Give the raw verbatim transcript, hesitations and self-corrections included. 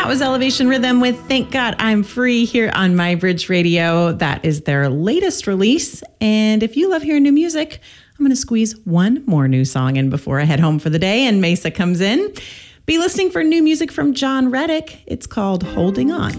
That was Elevation Rhythm with Thank God I'm Free here on My Bridge Radio. That is their latest release. And if you love hearing new music, I'm going to squeeze one more new song in before I head home for the day and Mesa comes in. Be listening for new music from John Reddick. It's called Holding On.